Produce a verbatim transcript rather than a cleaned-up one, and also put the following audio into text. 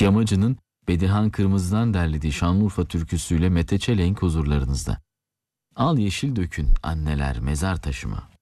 Yamacı'nın Bedirhan Kırmızı'dan derlediği Şanlıurfa türküsüyle Mete Çelenk huzurlarınızda. Al yeşil dökün anneler mezar taşıma.